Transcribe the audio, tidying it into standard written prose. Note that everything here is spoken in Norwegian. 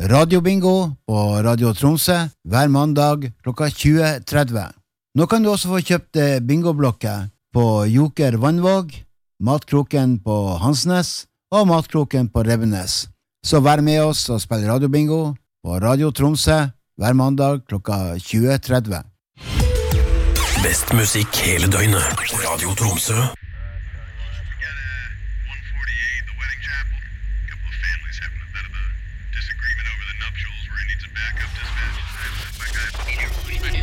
Radiobingo på Radio Tromsø hver mandag klokka 20.30. Nå kan du også få kjøpt bingoblokker på Joker Vannvåg, Matkroken på Hansnes og Matkroken på Rebbenes. Så vær med oss og spill radiobingo på Radio Tromsø hver mandag klokka 20.30. Best musikk hele døgnet. Radio Tromsø.